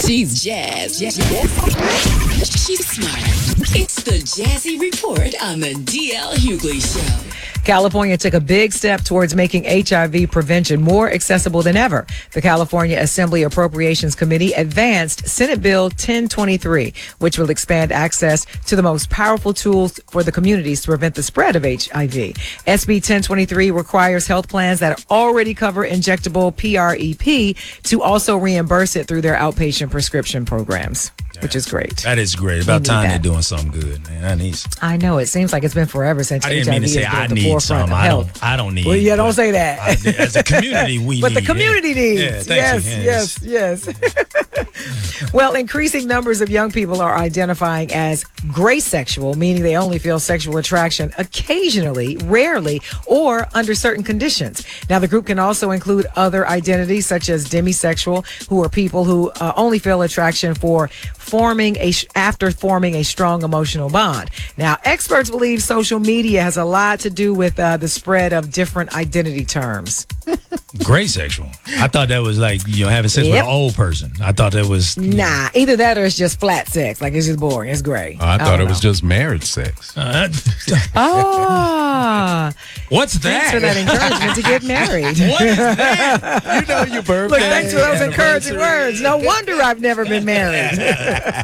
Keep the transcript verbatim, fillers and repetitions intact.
She's Jazz. Jazz. She's smart. It's the Jazzy Report on the D L Hughley Show. California took a big step towards making H I V prevention more accessible than ever. The California Assembly Appropriations Committee advanced Senate Bill ten twenty-three, which will expand access to the most powerful tools for the communities to prevent the spread of H I V. S B ten twenty-three requires health plans that already cover injectable PrEP to also reimburse it through their outpatient prescription programs, which is great. That is great. About time they're doing something good, man. I need. I know. It seems like it's been forever since I didn't H I V mean to say has been I at the need forefront some. of I health. don't. I don't need. Well, yeah, don't say that. I, as a community, we. But need, the community yeah. needs. Yeah, thank yes, you. yes, yes, Well, increasing numbers of young people are identifying as gray sexual, meaning they only feel sexual attraction occasionally, rarely, or under certain conditions. Now, the group can also include other identities such as demisexual, who are people who uh, only feel attraction for forming a after forming a strong emotional bond. Now, experts believe social media has a lot to do with uh, the spread of different identity terms. Gray sexual. I thought that was like, you know, having sex Yep. with an old person. I thought that was. Nah, either that or it's just flat sex. Like, it's just boring. It's gray. Oh, I thought don't it was know. just marriage sex. Uh, Ah, What's that? thanks for that encouragement to get married. What is that? You know your birthday. Look, thanks for those encouraging anniversary. words. No wonder I've never been married.